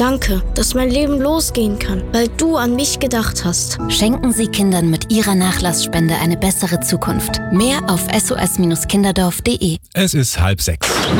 Danke, dass mein Leben losgehen kann, weil du an mich gedacht hast. Schenken Sie Kindern mit Ihrer Nachlassspende eine bessere Zukunft. Mehr auf sos-kinderdorf.de. Es ist 5:30.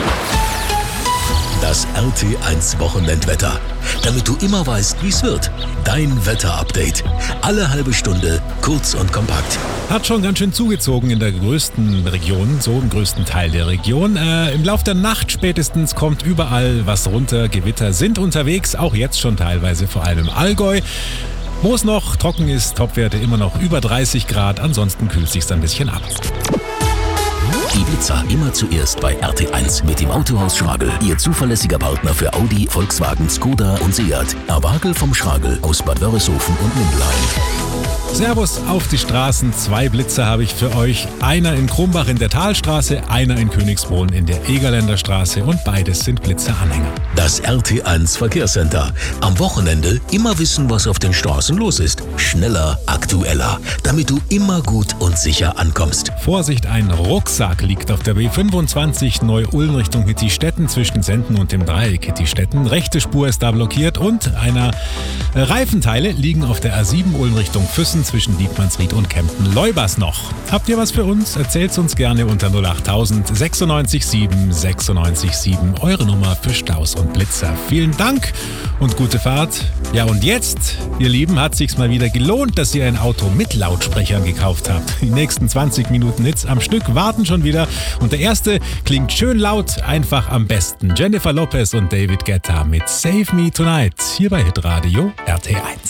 Das RT1 Wochenendwetter. Damit du immer weißt, wie es wird. Dein Wetterupdate. Alle halbe Stunde, kurz und kompakt. Hat schon ganz schön zugezogen in der größten Region, so im größten Teil der Region. Im Lauf der Nacht spätestens kommt überall was runter. Gewitter sind unterwegs, auch jetzt schon teilweise, vor allem im Allgäu. Wo es noch trocken ist, Topwerte immer noch über 30 Grad. Ansonsten kühlt es sich ein bisschen ab. Die Blitzer immer zuerst bei RT1 mit dem Autohaus Schragel. Ihr zuverlässiger Partner für Audi, Volkswagen, Skoda und Seat. Erwagel vom Schragel aus Bad Wörishofen und Mindelheim. Servus auf die Straßen. 2 Blitzer habe ich für euch. Einer in Krumbach in der Talstraße, einer in Königsbrunn in der Egerländer Straße und beides sind Blitzeranhänger. Das RT1 Verkehrscenter. Am Wochenende immer wissen, was auf den Straßen los ist. Schneller, aktueller, damit du immer gut und sicher ankommst. Vorsicht, ein Rucksack liegt auf der B25 Neu-Ulm Richtung Hittistetten zwischen Senden und dem Dreieck Hittistetten. Rechte Spur ist da blockiert und Reifenteile liegen auf der A7 Ulm Richtung Füssen zwischen Diekmannsried und Kempten-Leubers noch. Habt ihr was für uns? Erzählt's uns gerne unter 08000 96 7 96 7. Eure Nummer für Staus und Blitzer. Vielen Dank und gute Fahrt. Ja, und jetzt, ihr Lieben, hat sich's mal wieder gelohnt, dass ihr ein Auto mit Lautsprechern gekauft habt. Die nächsten 20 Minuten Hits am Stück warten schon wieder. Und der erste klingt schön laut, einfach am besten. Jennifer Lopez und David Guetta mit Save Me Tonight. Hier bei Hitradio RT1.